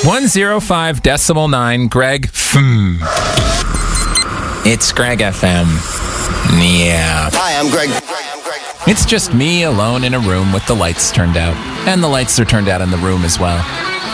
105.9 Greg FM. It's Greg FM. Yeah. Hi, I'm Greg. It's just me alone in a room with the lights turned out. And the lights are turned out in the room as well.